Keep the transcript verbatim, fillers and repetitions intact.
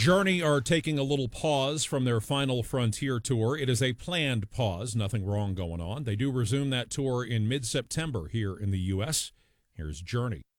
Journey are taking a little pause from their Final Frontier tour. It is a planned pause, nothing wrong going on. They do resume that tour in mid-September here in the U S. Here's Journey.